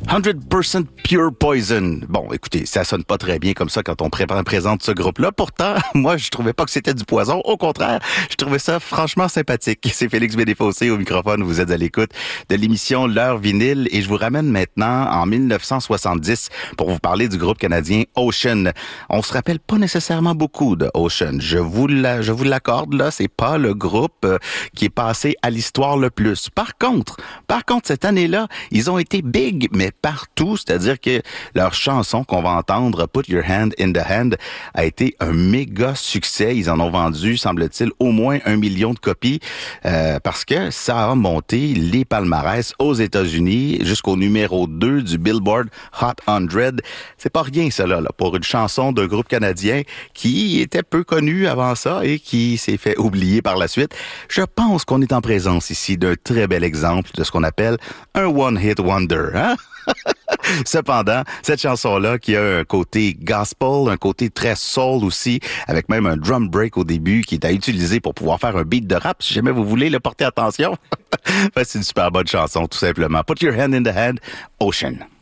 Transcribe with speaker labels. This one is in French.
Speaker 1: 100% Pure Poison. Bon, écoutez, ça sonne pas très bien comme ça quand on présente ce groupe-là. Pourtant, moi, je trouvais pas que c'était du poison. Au contraire, je trouvais ça franchement sympathique. C'est Félix Bédéfossé au microphone. Vous êtes à l'écoute de l'émission L'Heure Vinyle et je vous ramène maintenant en 1970 pour vous parler du groupe canadien Ocean. On se rappelle pas nécessairement beaucoup de Ocean. Je vous l'accorde, là, c'est pas le groupe qui est passé à l'histoire le plus. Par contre, cette année-là, ils ont été big, mais partout, c'est-à-dire que leur chanson qu'on va entendre, Put Your Hand in the Hand, a été un méga succès. Ils en ont vendu, semble-t-il, au moins 1 million de copies parce que ça a monté les palmarès aux États-Unis jusqu'au numéro 2 du Billboard Hot 100. C'est pas rien, cela, là, pour une chanson d'un groupe canadien qui était peu connu avant ça et qui s'est fait oublier par la suite. Je pense qu'on est en présence ici d'un très bel exemple de ce qu'on appelle un one-hit wonder, hein? Cependant, cette chanson-là qui a un côté gospel, un côté très soul aussi, avec même un drum break au début qui est à utiliser pour pouvoir faire un beat de rap, si jamais vous voulez le porter attention. C'est une super bonne chanson, tout simplement. Put Your Hand in the Hand, Ocean.